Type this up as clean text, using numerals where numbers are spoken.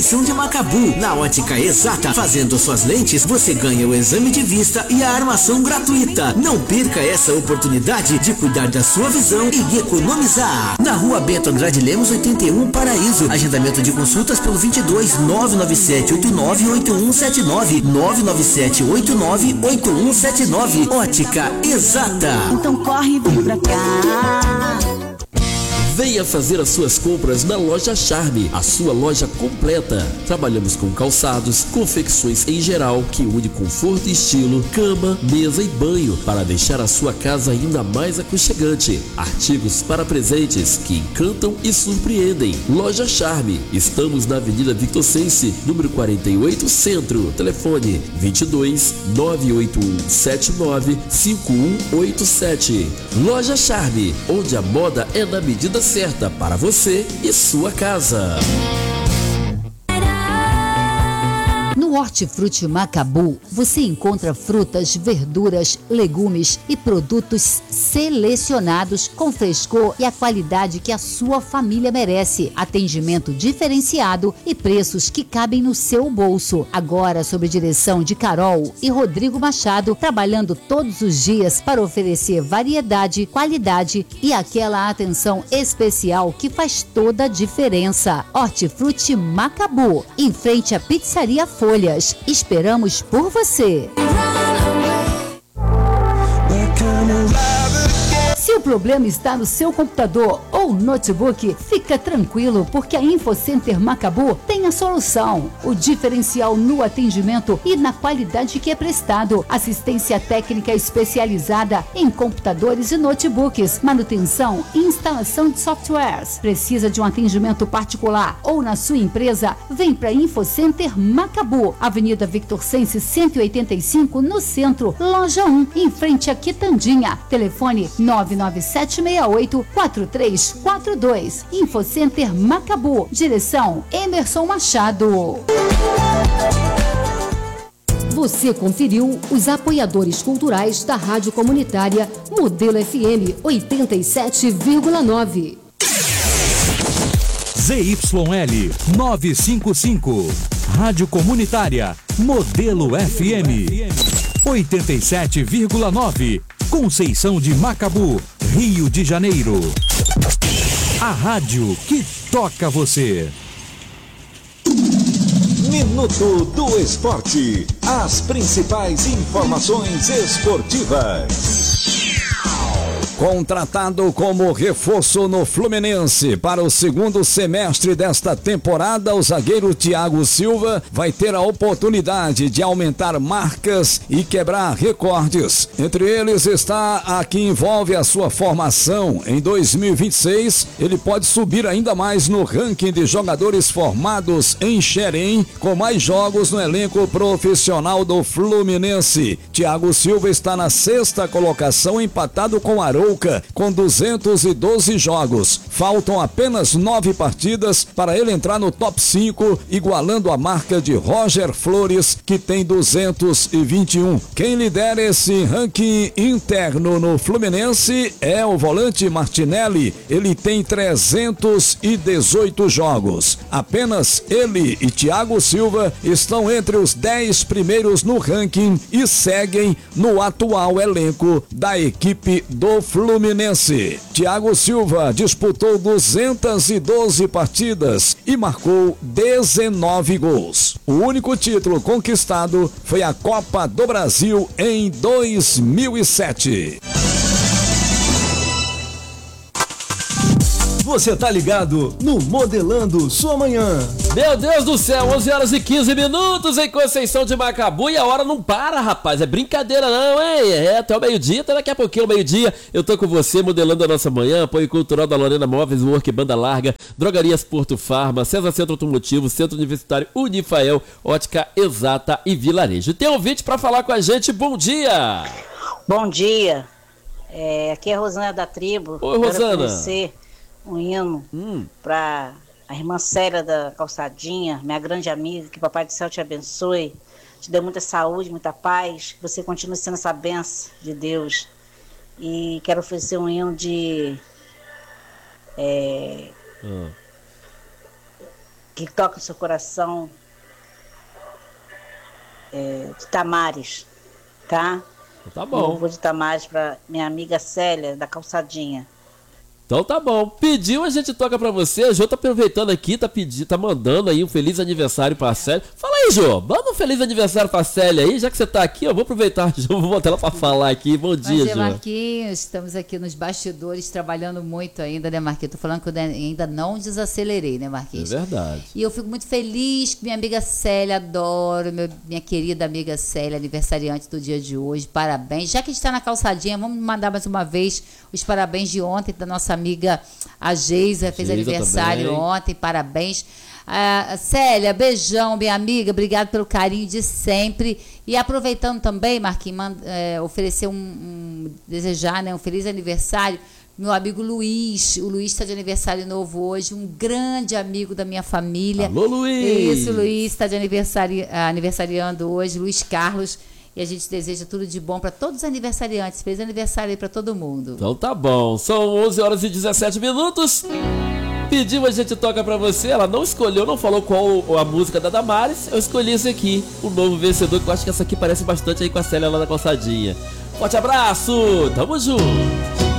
São de Macabu, na Ótica Exata. Fazendo suas lentes, você ganha o exame de vista e a armação gratuita. Não perca essa oportunidade de cuidar da sua visão e economizar. Na Rua Bento Andrade Lemos, 81, Paraíso. Agendamento de consultas pelo 22 997 89 8179 997 89 8179. Ótica Exata. Então corre e vem pra cá. Venha fazer as suas compras na Loja Charme, a sua loja completa. Trabalhamos com calçados, confecções em geral, que une conforto e estilo, cama, mesa e banho, para deixar a sua casa ainda mais aconchegante. Artigos para presentes que encantam e surpreendem. Loja Charme, estamos na Avenida Victor Sense, número 48, Centro. Telefone 22 981 79 5187. Loja Charme, onde a moda é na medida certa para você e sua casa. No Hortifruti Macabu, você encontra frutas, verduras, legumes e produtos selecionados com frescor e a qualidade que a sua família merece. Atendimento diferenciado e preços que cabem no seu bolso. Agora, sob direção de Carol e Rodrigo Machado, trabalhando todos os dias para oferecer variedade, qualidade e aquela atenção especial que faz toda a diferença. Hortifruti Macabu, em frente à Pizzaria Folhas. Esperamos por você. Se o problema está no seu computador ou notebook, fica tranquilo, porque a InfoCenter Macabu tem a solução. O diferencial no atendimento e na qualidade que é prestado. Assistência técnica especializada em computadores e notebooks, manutenção e instalação de softwares. Precisa de um atendimento particular ou na sua empresa? Vem para InfoCenter Macabu, Avenida Victor Sense 185, no centro, loja 1, em frente à Quitandinha. Telefone 99768-4342. InfoCenter Macabu. Direção Emerson Machado. Você conferiu os apoiadores culturais da Rádio Comunitária Modelo FM 87,9. ZYL 955. Rádio Comunitária Modelo FM 87,9. Conceição de Macabu, Rio de Janeiro. A rádio que toca você. Minuto do Esporte. As principais informações esportivas. Contratado como reforço no Fluminense para o segundo semestre desta temporada, o zagueiro Thiago Silva vai ter a oportunidade de aumentar marcas e quebrar recordes. Entre eles está a que envolve a sua formação. Em 2026, ele pode subir ainda mais no ranking de jogadores formados em Xerém, com mais jogos no elenco profissional do Fluminense. Thiago Silva está na 6ª colocação, empatado com Arouca, com 212 jogos. Faltam apenas 9 partidas para ele entrar no top 5, igualando a marca de Roger Flores, que tem 221. Quem lidera esse ranking interno no Fluminense é o volante Martinelli. Ele tem 318 jogos. Apenas ele e Thiago Silva estão entre os 10 primeiros no ranking e seguem no atual elenco da equipe do Fluminense. Thiago Silva disputou 212 partidas e marcou 19 gols. O único título conquistado foi a Copa do Brasil em 2007. Você tá ligado no Modelando Sua Manhã. Meu Deus do céu, 11 horas e 15 minutos em Conceição de Macabu e a hora não para, rapaz. É brincadeira não, hein? É até o meio-dia, até daqui a pouquinho, meio-dia. Eu tô com você, modelando a nossa manhã. Apoio cultural da Lorena Móveis, Work Banda Larga, Drogarias Porto Farma, César Centro Automotivo, Centro Universitário Unifael, Ótica Exata e Vilarejo. Tem um ouvinte pra falar com a gente, bom dia! Bom dia, aqui é a Rosana da Tribo. Oi, Rosana. Um hino para a irmã Célia da Calçadinha, minha grande amiga, que Papai do Céu te abençoe, te dê muita saúde, muita paz, que você continue sendo essa bênção de Deus. E quero oferecer um hino de que toca o seu coração, de Tamares, tá? Tá bom. Eu vou de Tamares para minha amiga Célia, da Calçadinha. Então tá bom. Pediu, a gente toca pra você. A Jô tá aproveitando aqui, tá mandando aí um feliz aniversário pra Célia. Fala aí, Jô. Manda um feliz aniversário pra Célia aí. Já que você tá aqui, eu vou aproveitar, Jô. Vou botar ela pra falar aqui. Bom dia, Jô. Marquinhos, estamos aqui nos bastidores trabalhando muito ainda, né, Marquinhos? Tô falando que eu ainda não desacelerei, né, Marquinhos? É verdade. E eu fico muito feliz com minha amiga Célia, adoro minha querida amiga Célia, aniversariante do dia de hoje. Parabéns. Já que a gente tá na calçadinha, vamos mandar mais uma vez os parabéns de ontem da nossa amiga a Geisa, fez aniversário também ontem, parabéns. Célia, beijão, minha amiga, obrigado pelo carinho de sempre. E aproveitando também, Marquinhos, oferecer desejar, né, um feliz aniversário, meu amigo Luiz. O Luiz está de aniversário novo hoje, um grande amigo da minha família. Alô, Luiz! Isso, Luiz está de aniversariando hoje, Luiz Carlos. E a gente deseja tudo de bom para todos os aniversariantes. Feliz aniversário aí para todo mundo. Então tá bom. São 11 horas e 17 minutos. Pediu, a gente toca pra você. Ela não escolheu, não falou qual a música da Damares. Eu escolhi esse aqui, o novo vencedor, que eu acho que essa aqui parece bastante aí com a Célia lá na Calçadinha. Forte abraço, tamo junto.